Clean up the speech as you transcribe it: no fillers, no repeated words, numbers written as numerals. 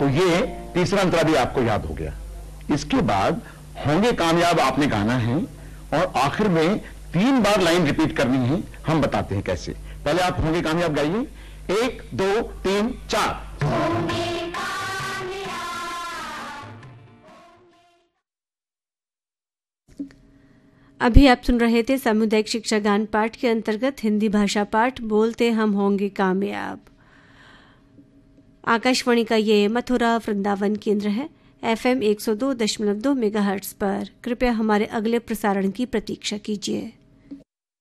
तो ये तीसरा अंतरा भी आपको याद हो गया। इसके बाद होंगे कामयाब आपने गाना है और आखिर में 3 बार लाइन रिपीट करनी है। हम बताते हैं कैसे। पहले आप होंगे कामयाब गाइए, 1 2 3 4। अभी आप सुन रहे थे सामुदायिक शिक्षा गान पाठ के अंतर्गत हिंदी भाषा पाठ बोलते हम होंगे कामयाब। आकाशवाणी का ये मथुरा वृंदावन केंद्र है, FM 102.2 मेगाहर्ट्ज पर। कृपया हमारे अगले प्रसारण की प्रतीक्षा कीजिए।